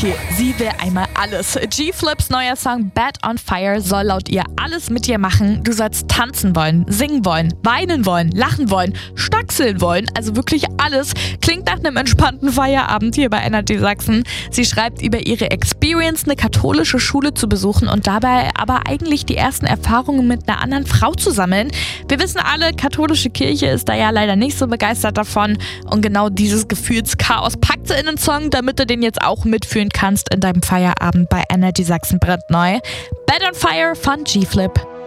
Okay, sie will einmal alles. G-Flips neuer Song Bad on Fire soll laut ihr alles mit dir machen. Du sollst tanzen wollen, singen wollen, weinen wollen, lachen wollen, stackseln wollen. Also wirklich alles. Klingt nach einem entspannten Feierabend hier bei Energy Sachsen. Sie schreibt über ihre Experience, eine katholische Schule zu besuchen und dabei aber eigentlich die ersten Erfahrungen mit einer anderen Frau zu sammeln. Wir wissen alle, katholische Kirche ist da ja leider nicht so begeistert davon. Und genau dieses Gefühlschaos packt sie in den Song, damit du den jetzt auch mitführen kannst in deinem Feierabend bei Energy Sachsen brandneu. Bad on Fire von G-Flip.